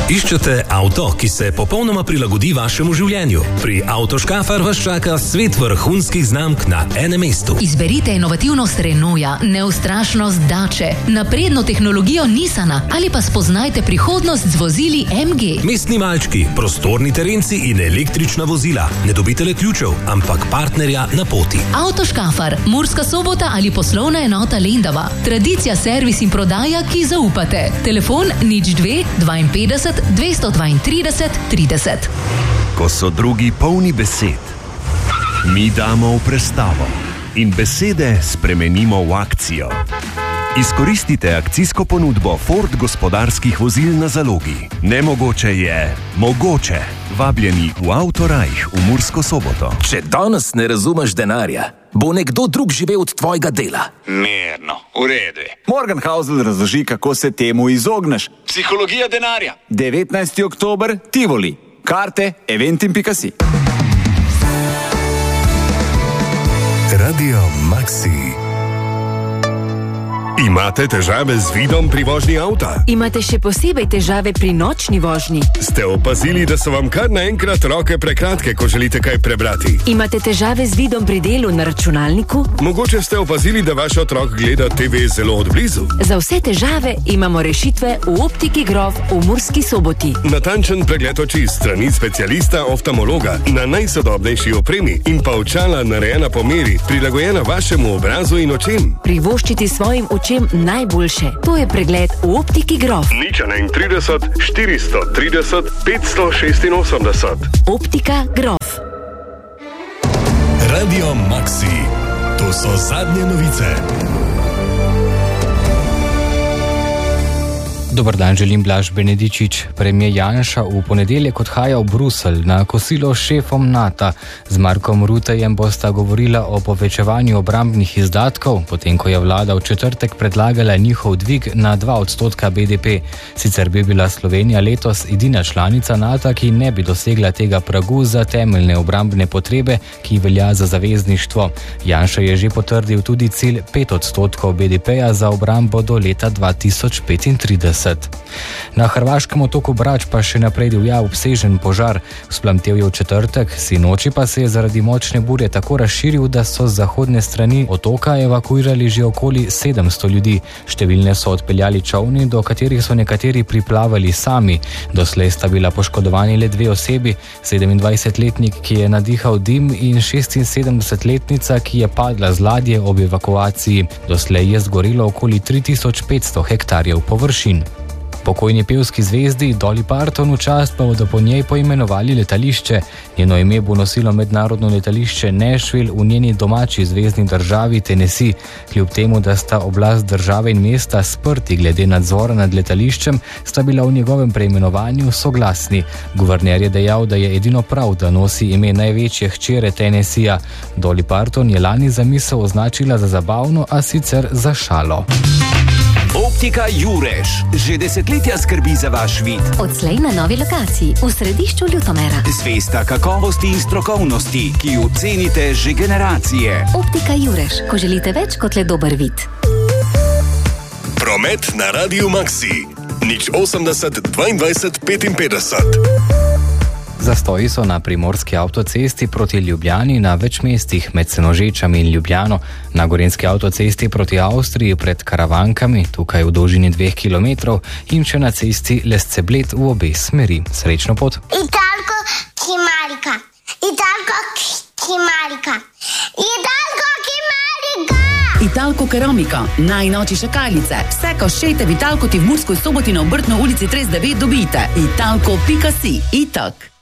Iščete avto, ki se popolnoma prilagodi vašemu življenju? Pri Avtoškafar vas čaka svet vrhunskih znamk na enem mestu. Izberite inovativnost Renaulta, neustrašnost Dače, napredno tehnologijo Nissana ali pa spoznajte prihodnost z vozili MG. Mestni malčki, prostorni terenci in električna vozila. Ne dobite le ključev, ampak partnerja na poti. Avtoškafar, Murska Sobota ali poslovna enota Lendava. Tradicija, servis in prodaja, ki zaupate. Telefon 02 52 232 30. Ko so drugi polni besed, mi damo v prestavo in besede spremenimo v akcijo. Izkoristite akcijsko ponudbo Ford gospodarskih vozil na zalogi. Nemogoče je mogoče. Vabljeni v Autorajh v Mursko Soboto. Če danes ne razumeš denarja, bo nekdo drug živel od tvojega dela. Mirno, v redu. Morgan Housel razloži, kako se temu izogneš. Psihologija denarja. 19. oktober, Tivoli. Karte, eventim.si. Radio Maxi. Imate težave z vidom pri vožnji avta? Imate še posebej težave pri nočni vožnji? Ste opazili, da so vam kar naenkrat roke prekratke, ko želite kaj prebrati? Imate težave z vidom pri delu na računalniku? Mogoče ste opazili, da vaš otrok gleda TV zelo odblizu? Za vse težave imamo rešitve v Optiki Grof v Murski Soboti. Natančen pregled oči strani specialista oftalmologa na najsodobnejši opremi in pa očala narejena po meri, prilagojena vašemu obrazu in očem. Privoščiti svojim očem najboljše. To je pregled v Optiki Grof. 031 430 586. Optika Grof. Radio Maxi. To so zadnje novice. Dobar dan, želim Blaž Benedičič. Premijer Janša v ponedeljek odhaja v Bruselj na kosilo s šefom NATO. Z Markom Ruttejem bosta govorila o povečevanju obrambnih izdatkov, potem ko je vlada v četrtek predlagala njihov dvig na 2% BDP. Sicer bi bila Slovenija letos edina članica NATO, ki ne bi dosegla tega pragu za temeljne obrambne potrebe, ki velja za zavezništvo. Janša je že potrdil tudi cilj 5% BDP-ja za obrambo do leta 2035. Na hrvaškem otoku Brač pa še naprej divja obsežen požar. Vzplamtel je v četrtek, sinoči pa se je zaradi močne burje tako razširil, da so z zahodne strani otoka evakuirali že okoli 700 ljudi. Številne so odpeljali čolni, do katerih so nekateri priplavali sami. Doslej sta bila poškodovani le 2 osebi, 27-letnik, ki je nadihal dim, in 76-letnica, ki je padla z ladje ob evakuaciji. Doslej je zgorelo okoli 3500 hektarjev površin. Pokojni pevski zvezdi Dolly Parton v čast pa bodo po njej poimenovali letališče. Njeno ime bo nosilo mednarodno letališče Nashville v njeni domači zvezni državi Tennessee. Kljub temu, da sta oblast države in mesta sprti glede nadzora nad letališčem, sta bila v njegovem preimenovanju soglasni. Guverner je dejal, da je edino prav, da nosi ime največje hčere Tennesseeja. Dolly Parton je lani zamisel označila za zabavno, a sicer za šalo. Optika Jurež že desetletja skrbi za vaš vid. Odslej na novi lokaciji v središču Ljutomera. Zvesta kakovosti in strokovnosti, ki jo cenite že generacije. Optika Jurež, ko želite več kot le dober vid. Promet na Radio Maxi. 080 22 55. Zastoji so na primorski avtocesti proti Ljubljani na več mestih med Senožečami in Ljubljano, na gorenski avtocesti proti Avstriji pred Karavankami, tukaj v dolžini 2 km, in še na cesti Lesce-Bled v obe smeri. Srečno pot! Italko Kimarika. Italko Kimarika. Italko Kimarika. Italko Keramika, najnoči šakalice. Vse, ko šejte v Italko, ti v Murskoj Soboti na Obrtno ulici 39 dobite. Italko.si. Itak.